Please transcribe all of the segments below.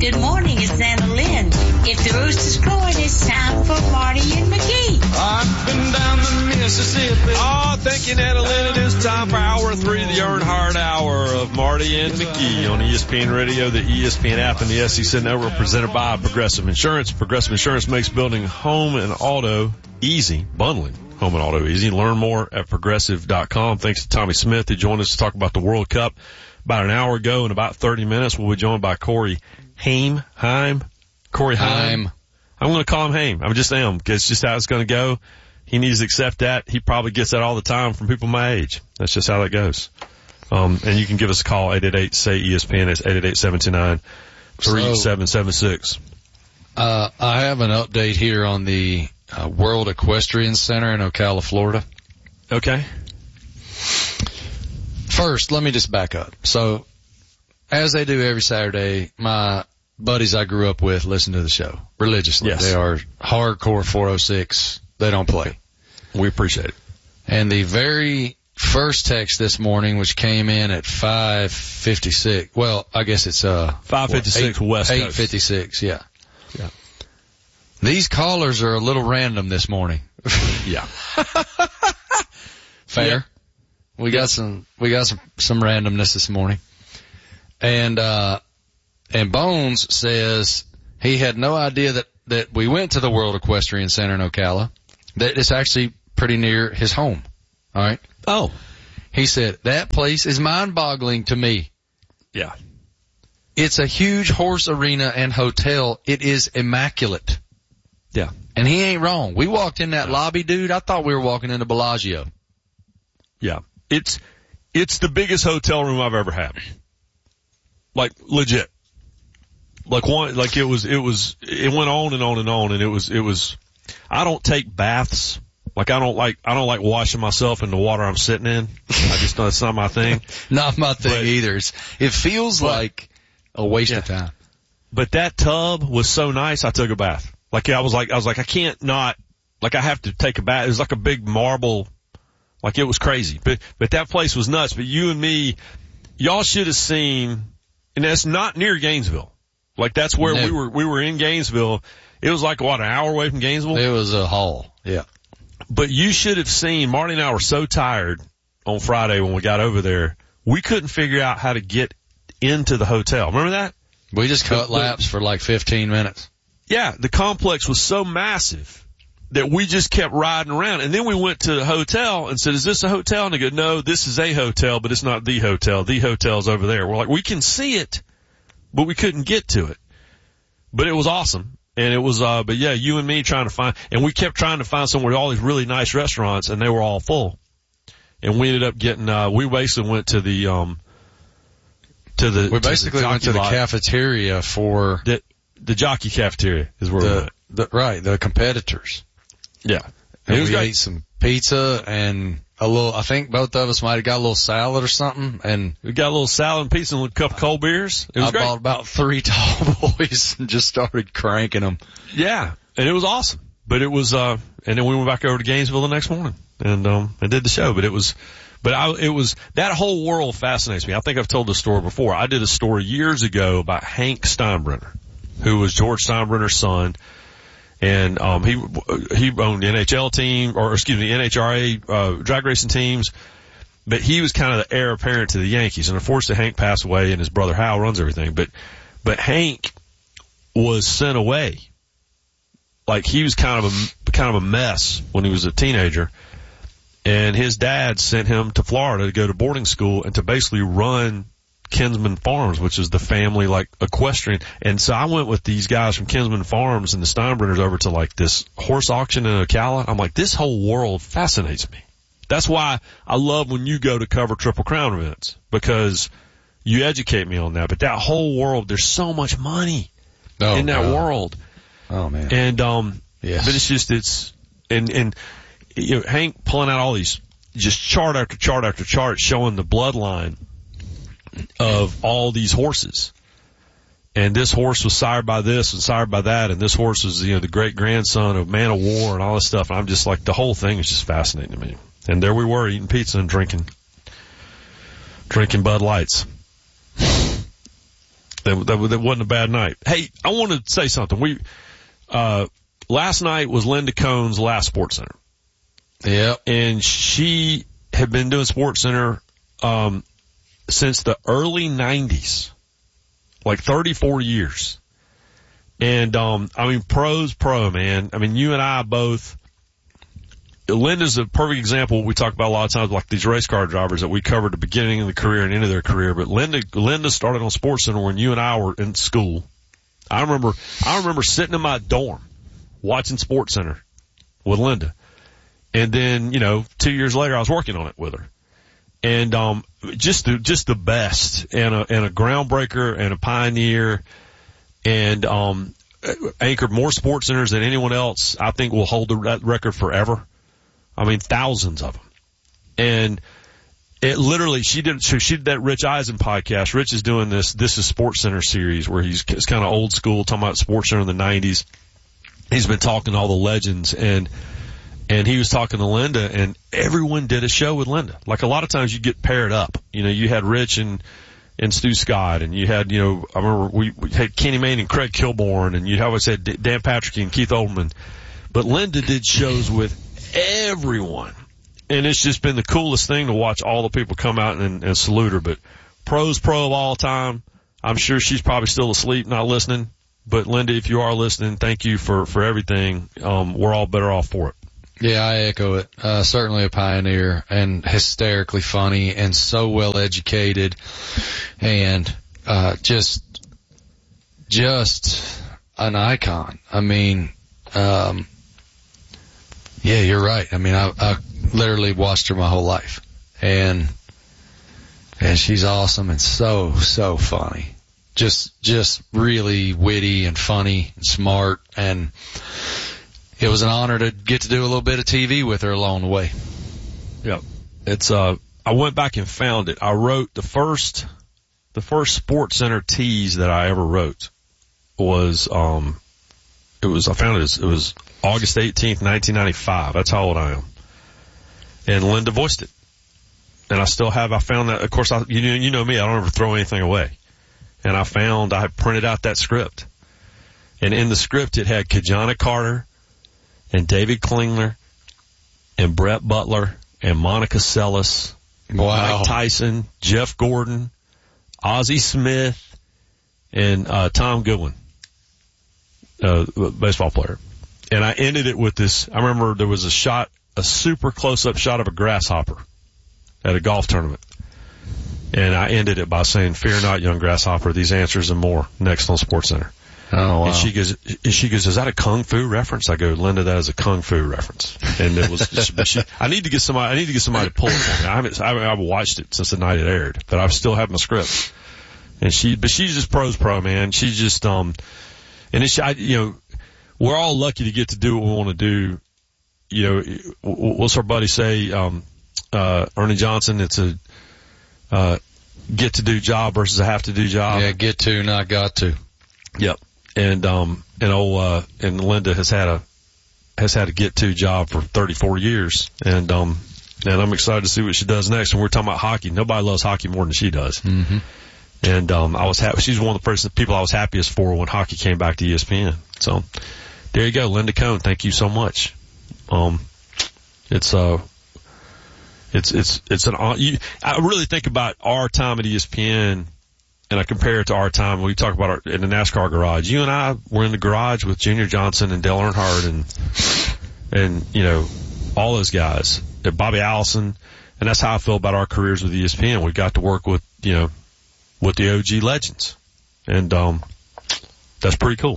Good morning, it's Anna Lynn. If the rooster's crowing, it's time for Marty and McGee. I've been down the Mississippi. Oh, thank you, Natalie. It is time for Hour 3, the Earnhardt Hour of Marty and McGee on ESPN Radio, the ESPN app, and the SEC Network, presented by Progressive Insurance. Progressive Insurance makes building home and auto easy, bundling home and auto easy. Learn more at Progressive.com. Thanks to Tommy Smith, who joined us to talk about the World Cup about an hour ago. In about 30 minutes, we'll be joined by Corey Haim. Corey Haim. I'm going to call him Haim. I just am. It's just how it's going to go. He needs to accept that. He probably gets that all the time from people my age. That's just how that goes. And you can give us a call, 888-SAY-ESPN. It's 888-729-3776. I have an update here on the World Equestrian Center in Ocala, Florida. Okay. First, let me just back up. So, as they do every Saturday, my buddies I grew up with listen to the show religiously. Yes. They are hardcore 406. They don't play. We appreciate it. And the very first text this morning, which came in at 5:56. Well, I guess it's 5:56 West Coast. 8:56. Yeah. Yeah. These callers are a little random this morning. Yeah. Fair. Yeah. We got some randomness this morning. And Bones says he had no idea that we went to the World Equestrian Center in Ocala, that it's actually pretty near his home. All right. Oh. He said, that place is mind-boggling to me. Yeah. It's a huge horse arena and hotel. It is immaculate. Yeah. And he ain't wrong. We walked in that lobby, dude. I thought we were walking into Bellagio. Yeah. It's the biggest hotel room I've ever had. Like, legit. Like it went on and on and on, and it was, I don't take baths. Like, I don't like washing myself in the water I'm sitting in. I just know it's not my thing. Not my thing either. It feels like a waste of time. But that tub was so nice, I took a bath. Like, I was like, I can't not, like, I have to take a bath. It was like a big marble, like, it was crazy. But that place was nuts. But you and me, y'all should have seen, and that's not near Gainesville. Like, that's where we were in Gainesville. It was like, what, an hour away from Gainesville? It was a haul. Yeah. But you should have seen, Marty and I were so tired on Friday when we got over there, we couldn't figure out how to get into the hotel. Remember that? We just cut laps for like 15 minutes. Yeah, the complex was so massive that we just kept riding around. And then we went to the hotel and said, is this a hotel? And they go, no, this is a hotel, but it's not the hotel. The hotel's over there. We're like, we can see it, but we couldn't get to it. But it was awesome. And it was, but yeah, you and me trying to find, and we kept trying to find somewhere with all these really nice restaurants, and they were all full. And we ended up getting, we basically went to the cafeteria for the jockey cafeteria is where we went. The competitors. Yeah. And we ate some pizza and I think both of us might have got a little salad or something, and we got a little salad and pizza and a cup of cold beers. It was great. Bought about 3 tall boys and just started cranking them. Yeah. And it was awesome. But it was, and then we went back over to Gainesville the next morning and did the show. But it was, that whole world fascinates me. I think I've told this story before. I did a story years ago about Hank Steinbrenner, who was George Steinbrenner's son. And, he owned the NHL team, or excuse me, NHRA, drag racing teams. But he was kind of the heir apparent to the Yankees. And unfortunately Hank passed away and his brother Hal runs everything. But Hank was sent away. Like, he was kind of a mess when he was a teenager. And his dad sent him to Florida to go to boarding school and to basically run Kinsman Farms, which is the family, like, equestrian. And so I went with these guys from Kinsman Farms and the Steinbrenners over to, like, this horse auction in Ocala. I'm like, this whole world fascinates me. That's why I love when you go to cover Triple Crown events, because you educate me on that. But that whole world, there's so much money in that world. Oh, man. And, yes. But it's just, and, you know, Hank pulling out all these, just chart after chart after chart showing the bloodline of all these horses. And this horse was sired by this and sired by that, and this horse was, you know, the great grandson of Man of War and all this stuff. And I'm just like, the whole thing is just fascinating to me. And there we were eating pizza and drinking Bud Lights. That wasn't a bad night. Hey, I want to say something. Last night was Linda Cohn's last Sports Center. Yep. And she had been doing Sports Center, since the early 90s. Like 34 years. And, pro's pro, man. I mean, you and I both, Linda's a perfect example. We talk about a lot of times, like these race car drivers that we covered at the beginning of the career and into their career. But Linda started on Sports Center when you and I were in school. I remember sitting in my dorm watching Sports Center with Linda. And then, 2 years later, I was working on it with her. And, just the best and a groundbreaker and a pioneer and, anchored more Sports Centers than anyone else. I think will hold that record forever. I mean, thousands of them. And it literally, she did that Rich Eisen podcast. Rich is doing this is Sports Center series where it's kind of old school, talking about Sports Center in the 90s. He's been talking to all the legends and he was talking to Linda and everyone did a show with Linda. Like a lot of times you get paired up. You had Rich and Stu Scott and you had, I remember we had Kenny Mayne and Craig Kilborn and you always had Dan Patrick and Keith Olbermann. But Linda did shows with everyone. And it's just been the coolest thing to watch all the people come out and salute her. But pro's pro of all time. I'm sure she's probably still asleep, not listening. But Linda, if you are listening, thank you for everything. We're all better off for it. Yeah, I echo it. Certainly a pioneer and hysterically funny and so well educated and, just an icon. I mean, yeah, you're right. I mean, I literally watched her my whole life and she's awesome and so funny. Just really witty and funny and smart, and it was an honor to get to do a little bit of TV with her along the way. Yep. It's, I went back and found it. I wrote the first Sports Center tease that I ever wrote was, I found it was August 18th, 1995. That's how old I am. And Linda voiced it. And I found that, of course, you know me, I don't ever throw anything away. And I printed out that script. And in the script it had Kajana Carter and David Klingler and Brett Butler and Monica Seles, wow. Mike Tyson, Jeff Gordon, Ozzie Smith, and Tom Goodwin, baseball player. And I ended it with this. I remember there was a super close-up shot of a grasshopper at a golf tournament. And I ended it by saying, "Fear not, young grasshopper, these answers and more next on Sports Center." Oh, wow. And she goes, "Is that a kung fu reference?" I go, "Linda, that is a kung fu reference." And it was, I need to get somebody to pull it for me. I haven't watched it since the night it aired, but I still have my script. And she's just pro's pro, man. She's just, and it's, we're all lucky to get to do what we want to do. What's our buddy say, Ernie Johnson? It's a, get to do job versus a have to do job. Yeah, get to, not got to. Yep. And Linda has had a get to job for 34 years. And I'm excited to see what she does next. And we're talking about hockey. Nobody loves hockey more than she does. Mm-hmm. And, I was happy. She's one of the people I was happiest for when hockey came back to ESPN. So there you go. Linda Cohn. Thank you so much. It's an, I really think about our time at ESPN and I compare it to our time when we talk about in the NASCAR garage. You and I were in the garage with Junior Johnson and Dale Earnhardt and all those guys, Bobby Allison. And that's how I feel about our careers with ESPN. We got to work with the OG legends. And, that's pretty cool.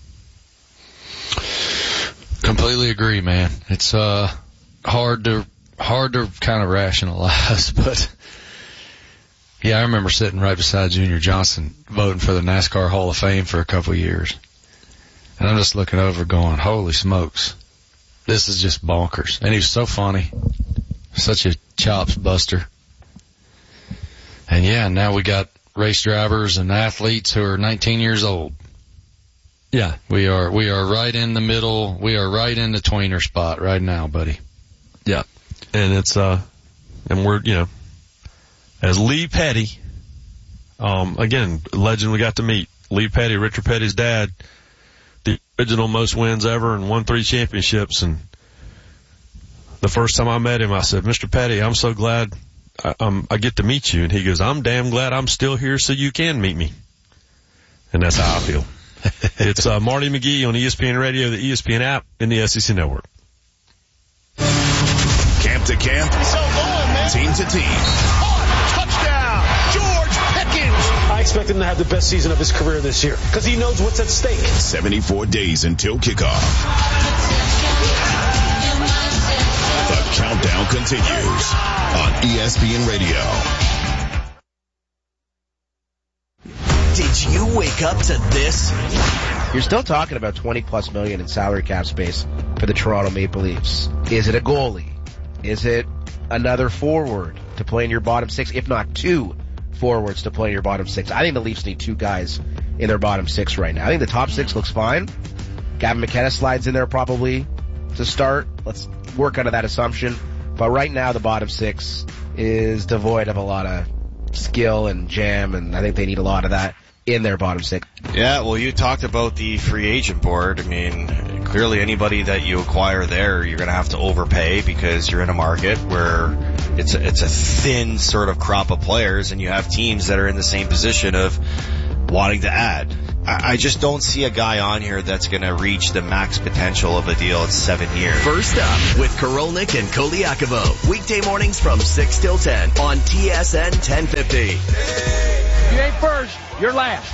Completely agree, man. It's, hard to kind of rationalize, but yeah, I remember sitting right beside Junior Johnson voting for the NASCAR Hall of Fame for a couple of years. And I'm just looking over going, holy smokes, this is just bonkers. And he was so funny, such a chops buster. And yeah, now we got race drivers and athletes who are 19 years old. Yeah. We are right in the middle. We are right in the tweener spot right now, buddy. Yeah. And it's, and we're, as Lee Petty, Again, legend we got to meet. Lee Petty, Richard Petty's dad, the original most wins ever and won 3 championships. And the first time I met him, I said, Mr. Petty, I'm so glad I get to meet you. And he goes, I'm damn glad I'm still here so you can meet me. And that's how I feel. It's Marty McGee on ESPN Radio, the ESPN app, and the SEC Network. Camp to camp, team to team. Touchdown, George Pickens. I expect him to have the best season of his career this year because he knows what's at stake. 74 days until kickoff. The countdown continues on ESPN Radio. Did you wake up to this? You're still talking about $20+ million in salary cap space for the Toronto Maple Leafs. Is it a goalie? Is it another forward to play in your bottom 6, if not 2 forwards to play in your bottom 6? I think the Leafs need 2 guys in their bottom 6 right now. I think the top 6 looks fine. Gavin McKenna slides in there probably to start. Let's work under that assumption. But right now the bottom 6 is devoid of a lot of skill and jam, and I think they need a lot of that in their bottom 6. Yeah, well, you talked about the free agent board. I mean, clearly anybody that you acquire there, you're going to have to overpay because you're in a market where it's a thin sort of crop of players, and you have teams that are in the same position of wanting to add. I just don't see a guy on here that's going to reach the max potential of a deal at 7 years. First up with Korolnik and Koliakovo. Weekday mornings from 6 till 10 on TSN 1050. You ain't first, you're last.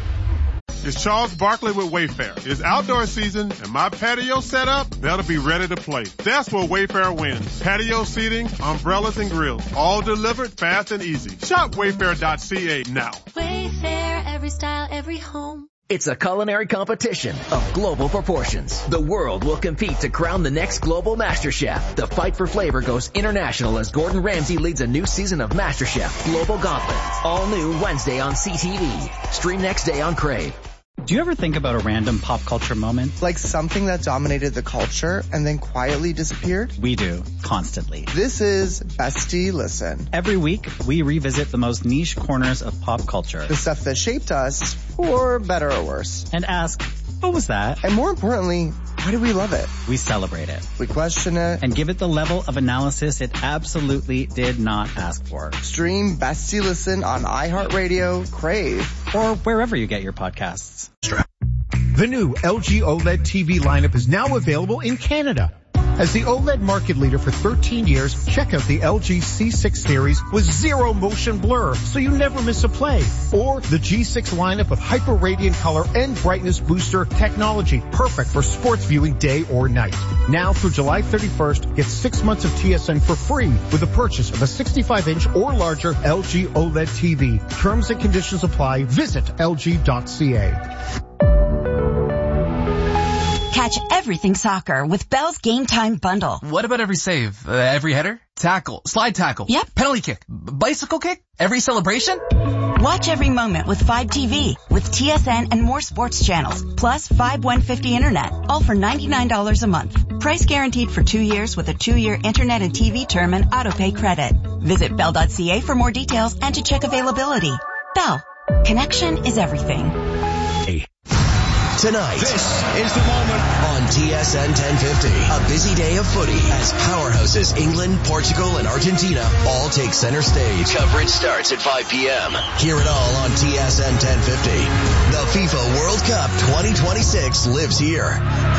It's Charles Barkley with Wayfair. It's outdoor season, and my patio set up better be ready to play. That's where Wayfair wins. Patio seating, umbrellas, and grills. All delivered fast and easy. Shop Wayfair.ca now. Wayfair, every style, every home. It's a culinary competition of global proportions. The world will compete to crown the next global Master Chef. The fight for flavor goes international as Gordon Ramsay leads a new season of Master Chef Global Gauntlet. All new Wednesday on CTV. Stream next day on Crave. Do you ever think about a random pop culture moment? Like something that dominated the culture and then quietly disappeared? We do, constantly. This is Bestie Listen. Every week, we revisit the most niche corners of pop culture. The stuff that shaped us, for better or worse. And ask, what was that? And more importantly, why do we love it? We celebrate it. We question it. And give it the level of analysis it absolutely did not ask for. Stream Bestie Listen on iHeartRadio, Crave, or wherever you get your podcasts. The new LG OLED TV lineup is now available in Canada. As the OLED market leader for 13 years, check out the LG C6 series with zero motion blur, so you never miss a play. Or the G6 lineup of hyper radiant color and brightness booster technology, perfect for sports viewing day or night. Now through July 31st, get 6 months of TSN for free with the purchase of a 65-inch or larger LG OLED TV. Terms and conditions apply. Visit LG.ca. Catch everything soccer with Bell's Game Time Bundle. What about every save? Every header? Tackle? Slide tackle? Yep. Penalty kick? Bicycle kick? Every celebration? Watch every moment with 5 TV, with TSN and more sports channels, plus 5 150 internet, all for $99 a month. Price guaranteed for 2 years with a 2-year internet and TV term and autopay credit. Visit Bell.ca for more details and to check availability. Bell. Connection is everything. Tonight, this is the moment on TSN 1050. A busy day of footy as powerhouses England, Portugal, and Argentina all take center stage. Coverage starts at 5 p.m. Hear it all on TSN 1050. The FIFA World Cup 2026 lives here.